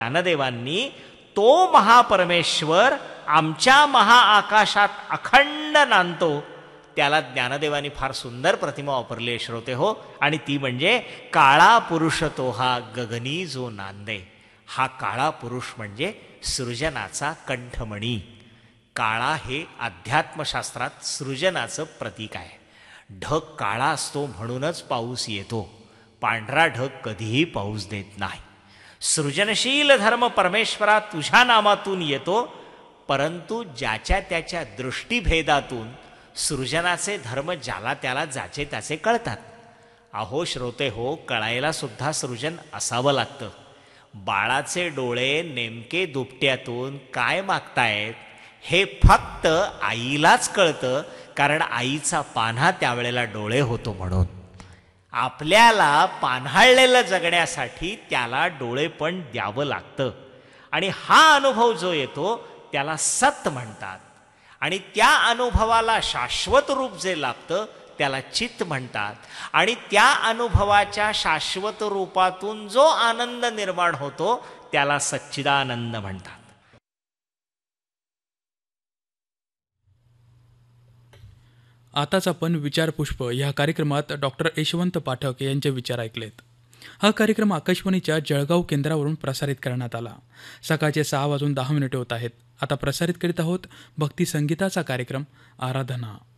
ज्ञानदेवांनी तो महापरमेश्वर आमच्या महाआकाशात अखंड नांदतो, त्याला ज्ञानदेवांनी फार सुंदर प्रतिमा वापरली आहे श्रोते हो. आणि ती म्हणजे काळा पुरुष तो हा गगनी जो नांदे. हा काळा पुरुष म्हणजे सृजनाचा कंठमणी. काळा हे अध्यात्मशास्त्रात सृजनाचं प्रतीक आहे. ढग काळा असतो म्हणूनच पाऊस येतो, पांढरा ढग कधीही पाऊस देत नाही. सृजनशील धर्म परमेश्वरा तुझ्या नामातून येतो, परंतु ज्याच्या त्याच्या दृष्टीभेदातून सृजनाचे धर्म ज्याला त्याला ज्याचे त्याचे कळतात. अहो श्रोते हो, कळायला सुद्धा सृजन असावं लागतं. बाळाचे डोळे नेमके दुपट्यातून काय मागतायत हे फक्त आईलाच कळतं, कारण आईचा पान्हा त्यावेळेला डोळे होतो म्हणून. आपल्याला पान्हाळलेलं जगण्यासाठी त्याला डोळे पण द्यावं लागतं. आणि हा अनुभव जो येतो त्याला सत म्हणतात. आणि त्या अनुभवाला शाश्वत रूप जे लाभतं त्याला चित्त म्हणतात. आणि त्या अनुभवाच्या शाश्वत रूपातून जो आनंद निर्माण होतो त्याला सच्चिदानंद म्हणतात. आताच आपण विचारपुष्प ह्या कार्यक्रमात डॉक्टर यशवंत पाठक यांचे विचार ऐकलेत. हा कार्यक्रम आकाशवाणीच्या जळगाव केंद्रावरून प्रसारित करण्यात आला. सकाळचे 6:10 होत आहेत. आता प्रसारित करीत आहोत भक्ती संगीताचा कार्यक्रम आराधना.